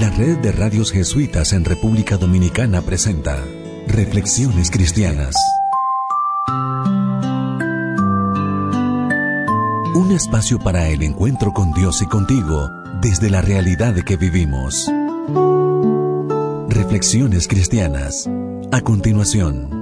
La Red de Radios Jesuitas en República Dominicana presenta Reflexiones Cristianas. Un espacio para el encuentro con Dios y contigo desde la realidad que vivimos. Reflexiones Cristianas. A continuación.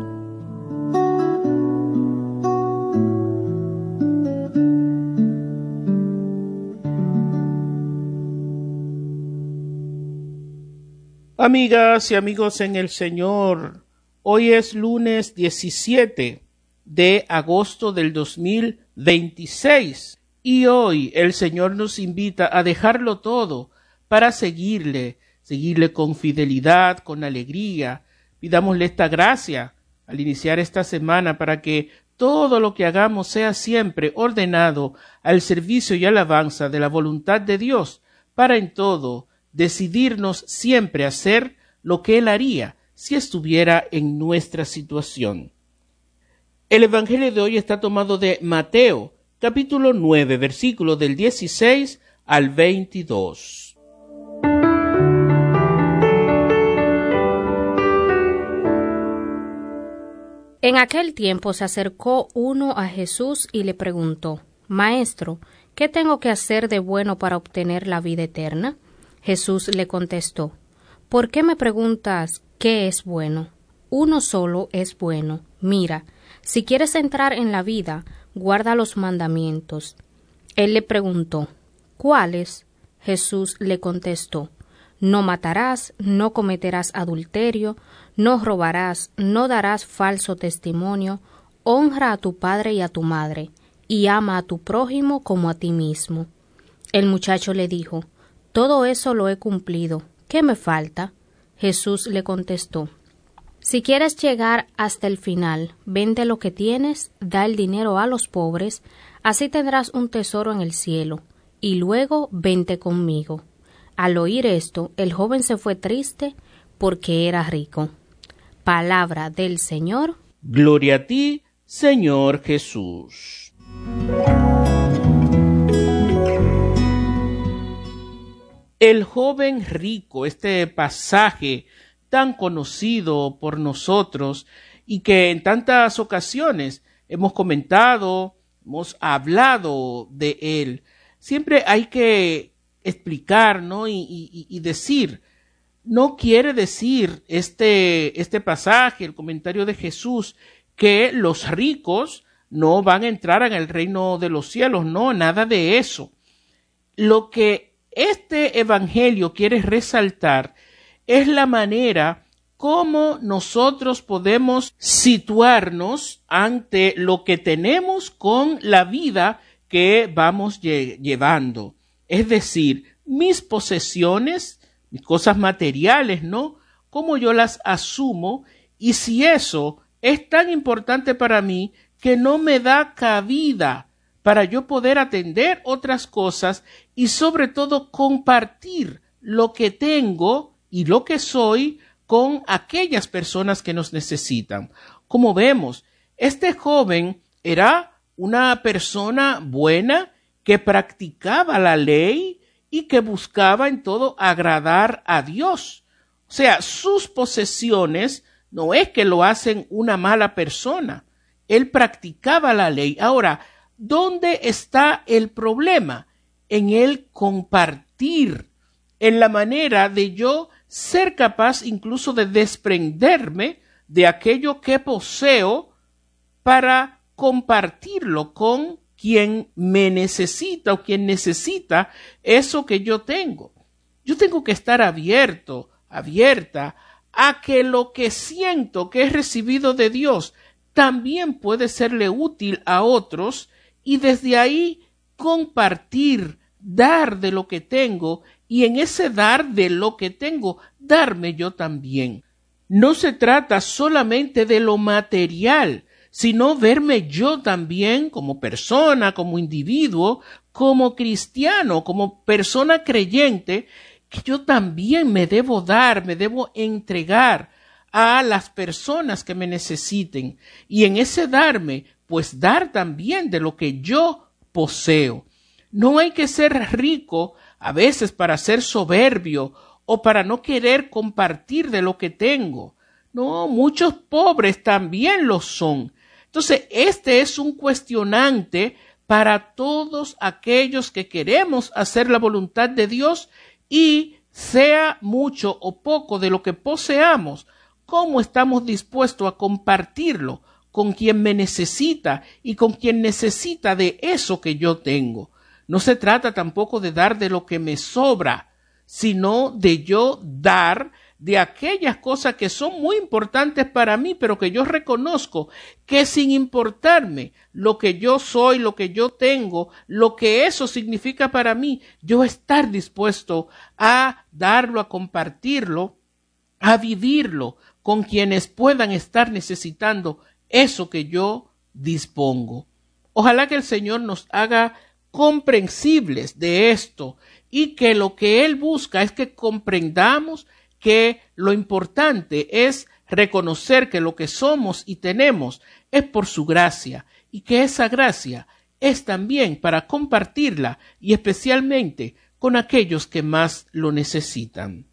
Amigas y amigos en el Señor, hoy es lunes 17 de agosto del 2026 y hoy el Señor nos invita a dejarlo todo para seguirle con fidelidad, con alegría. Pidámosle esta gracia al iniciar esta semana para que todo lo que hagamos sea siempre ordenado al servicio y alabanza de la voluntad de Dios, para en todo decidirnos siempre a hacer lo que Él haría si estuviera en nuestra situación. El Evangelio de hoy está tomado de Mateo, capítulo 9, versículo del 16 al 22. En aquel tiempo se acercó uno a Jesús y le preguntó: Maestro, ¿qué tengo que hacer de bueno para obtener la vida eterna? Jesús le contestó: ¿Por qué me preguntas qué es bueno? Uno solo es bueno. Mira, si quieres entrar en la vida, guarda los mandamientos. Él le preguntó: ¿Cuáles? Jesús le contestó: No matarás, no cometerás adulterio, no robarás, no darás falso testimonio, honra a tu padre y a tu madre, y ama a tu prójimo como a ti mismo. El muchacho le dijo: Todo eso lo he cumplido. ¿Qué me falta? Jesús le contestó: Si quieres llegar hasta el final, vende lo que tienes, da el dinero a los pobres, así tendrás un tesoro en el cielo, y luego vente conmigo. Al oír esto, el joven se fue triste porque era rico. Palabra del Señor. Gloria a ti, Señor Jesús. El joven rico, este pasaje tan conocido por nosotros y que en tantas ocasiones hemos comentado, hemos hablado de él, siempre hay que explicar, ¿no? y decir, no quiere decir este pasaje, el comentario de Jesús, que los ricos no van a entrar en el reino de los cielos, no, nada de eso. Lo que este evangelio quiere resaltar es la manera como nosotros podemos situarnos ante lo que tenemos con la vida que vamos llevando. Es decir, mis posesiones, mis cosas materiales, ¿no? Cómo yo las asumo y si eso es tan importante para mí que no me da cabida para yo poder atender otras cosas y sobre todo compartir lo que tengo y lo que soy con aquellas personas que nos necesitan. Como vemos, este joven era una persona buena que practicaba la ley y que buscaba en todo agradar a Dios. O sea, sus posesiones no es que lo hacen una mala persona. Él practicaba la ley. Ahora, ¿dónde está el problema? En el compartir, en la manera de yo ser capaz incluso de desprenderme de aquello que poseo para compartirlo con quien me necesita o quien necesita eso que yo tengo. Yo tengo que estar abierta a que lo que siento que he recibido de Dios también puede serle útil a otros y desde ahí compartir, dar de lo que tengo y en ese dar de lo que tengo, darme yo también. No se trata solamente de lo material, sino verme yo también como persona, como individuo, como cristiano, como persona creyente, que yo también me debo dar, me debo entregar a las personas que me necesiten. Y en ese darme, pues dar también de lo que yo poseo. No hay que ser rico a veces para ser soberbio o para no querer compartir de lo que tengo. No, muchos pobres también lo son. Entonces, este es un cuestionante para todos aquellos que queremos hacer la voluntad de Dios y sea mucho o poco de lo que poseamos, ¿cómo estamos dispuestos a compartirlo con quien me necesita y con quien necesita de eso que yo tengo? No se trata tampoco de dar de lo que me sobra, sino de yo dar de aquellas cosas que son muy importantes para mí, pero que yo reconozco que sin importarme lo que yo soy, lo que yo tengo, lo que eso significa para mí, yo estar dispuesto a darlo, a compartirlo, a vivirlo con quienes puedan estar necesitando eso que yo dispongo. Ojalá que el Señor nos haga comprensibles de esto y que lo que Él busca es que comprendamos que lo importante es reconocer que lo que somos y tenemos es por su gracia y que esa gracia es también para compartirla y especialmente con aquellos que más lo necesitan.